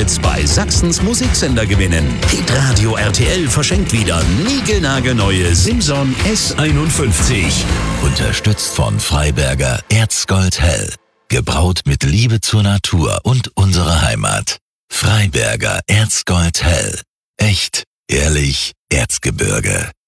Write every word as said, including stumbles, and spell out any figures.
jetzt bei Sachsens Musiksender gewinnen. Hitradio R T L verschenkt wieder niegelnagelneue Simson S einundfünfzig. Unterstützt von Freiberger Erzgold Hell. Gebraut mit Liebe zur Natur und unserer Heimat. Freiberger Erzgold Hell. Echt, ehrlich, Erzgebirge.